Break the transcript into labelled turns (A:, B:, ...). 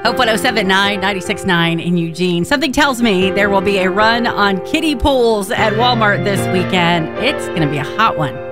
A: Hope 107.9, 96.9 in Eugene. Something tells me there will be a run on kiddie pools at Walmart this weekend. It's going to be a hot one.